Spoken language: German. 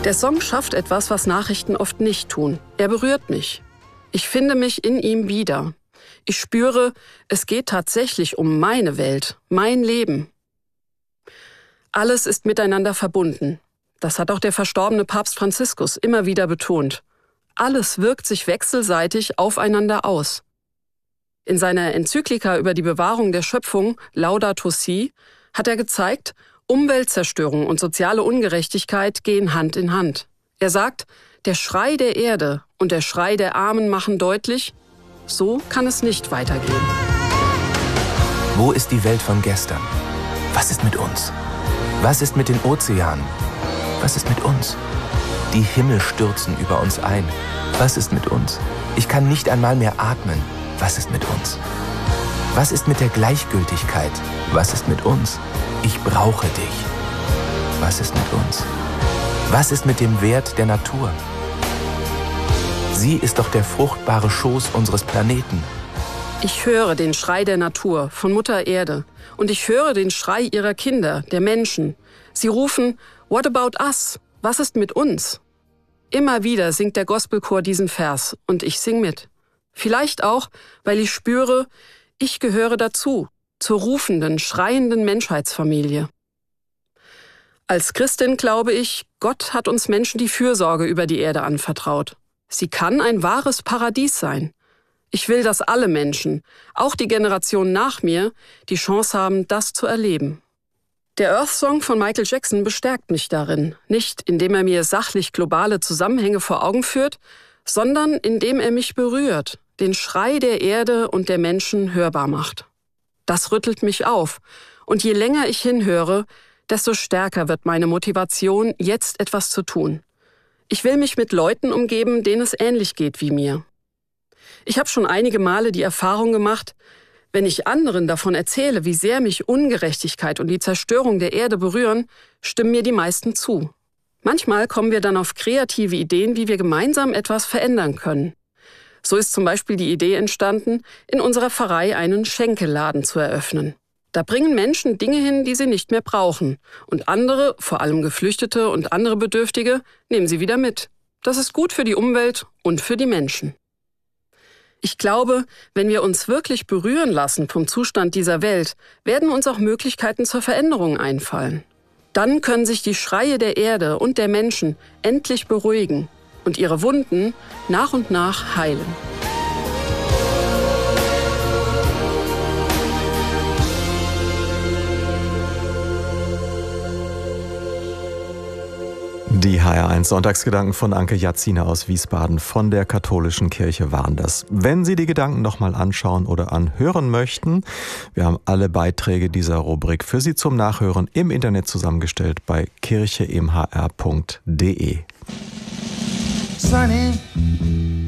Der Song schafft etwas, was Nachrichten oft nicht tun. Er berührt mich. Ich finde mich in ihm wieder. Ich spüre, es geht tatsächlich um meine Welt, mein Leben. Alles ist miteinander verbunden. Das hat auch der verstorbene Papst Franziskus immer wieder betont. Alles wirkt sich wechselseitig aufeinander aus. In seiner Enzyklika über die Bewahrung der Schöpfung, Laudato Si, hat er gezeigt, Umweltzerstörung und soziale Ungerechtigkeit gehen Hand in Hand. Er sagt, der Schrei der Erde und der Schrei der Armen machen deutlich, so kann es nicht weitergehen. Wo ist die Welt von gestern? Was ist mit uns? Was ist mit den Ozeanen? Was ist mit uns? Die Himmel stürzen über uns ein. Was ist mit uns? Ich kann nicht einmal mehr atmen. Was ist mit uns? Was ist mit der Gleichgültigkeit? Was ist mit uns? Ich brauche dich. Was ist mit uns? Was ist mit dem Wert der Natur? Sie ist doch der fruchtbare Schoß unseres Planeten. Ich höre den Schrei der Natur, von Mutter Erde. Und ich höre den Schrei ihrer Kinder, der Menschen. Sie rufen, "What about us? Was ist mit uns?" Immer wieder singt der Gospelchor diesen Vers und ich sing mit. Vielleicht auch, weil ich spüre, ich gehöre dazu, zur rufenden, schreienden Menschheitsfamilie. Als Christin glaube ich, Gott hat uns Menschen die Fürsorge über die Erde anvertraut. Sie kann ein wahres Paradies sein. Ich will, dass alle Menschen, auch die Generation nach mir, die Chance haben, das zu erleben. Der Earth Song von Michael Jackson bestärkt mich darin, nicht indem er mir sachlich globale Zusammenhänge vor Augen führt, sondern indem er mich berührt, den Schrei der Erde und der Menschen hörbar macht. Das rüttelt mich auf, und je länger ich hinhöre, desto stärker wird meine Motivation, jetzt etwas zu tun. Ich will mich mit Leuten umgeben, denen es ähnlich geht wie mir. Ich habe schon einige Male die Erfahrung gemacht, wenn ich anderen davon erzähle, wie sehr mich Ungerechtigkeit und die Zerstörung der Erde berühren, stimmen mir die meisten zu. Manchmal kommen wir dann auf kreative Ideen, wie wir gemeinsam etwas verändern können. So ist zum Beispiel die Idee entstanden, in unserer Pfarrei einen Schenkelladen zu eröffnen. Da bringen Menschen Dinge hin, die sie nicht mehr brauchen. Und andere, vor allem Geflüchtete und andere Bedürftige, nehmen sie wieder mit. Das ist gut für die Umwelt und für die Menschen. Ich glaube, wenn wir uns wirklich berühren lassen vom Zustand dieser Welt, werden uns auch Möglichkeiten zur Veränderung einfallen. Dann können sich die Schreie der Erde und der Menschen endlich beruhigen und ihre Wunden nach und nach heilen. Die HR1 Sonntagsgedanken von Anke Jazina aus Wiesbaden von der Katholischen Kirche waren das. Wenn Sie die Gedanken nochmal anschauen oder anhören möchten, wir haben alle Beiträge dieser Rubrik für Sie zum Nachhören im Internet zusammengestellt bei kircheimhr.de. Sunny